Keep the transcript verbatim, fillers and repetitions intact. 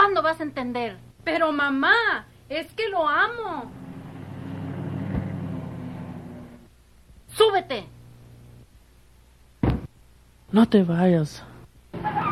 ¿Cuándo vas a entender? Pero mamá, es que lo amo. ¡Súbete! No te vayas.